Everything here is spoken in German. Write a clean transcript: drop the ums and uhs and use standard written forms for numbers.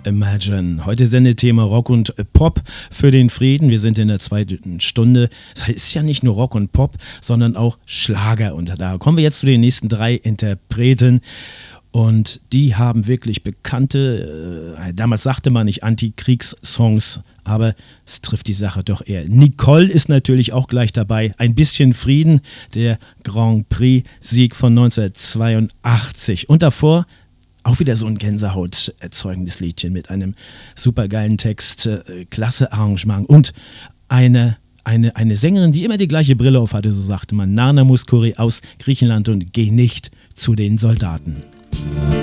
Imagine. Heute Sendethema Rock und Pop für den Frieden. Wir sind in der zweiten Stunde. Es ist ja nicht nur Rock und Pop, sondern auch Schlager. Und da kommen wir jetzt zu den nächsten 3 Interpreten. Und die haben wirklich bekannte, damals sagte man nicht Antikriegssongs, aber es trifft die Sache doch eher. Nicole ist natürlich auch gleich dabei. Ein bisschen Frieden, der Grand Prix-Sieg von 1982. Und davor auch wieder so ein Gänsehaut erzeugendes Liedchen mit einem supergeilen Text, klasse Arrangement und eine Sängerin, die immer die gleiche Brille auf hatte, so sagte man, Nana Mouskouri aus Griechenland und Geh nicht zu den Soldaten.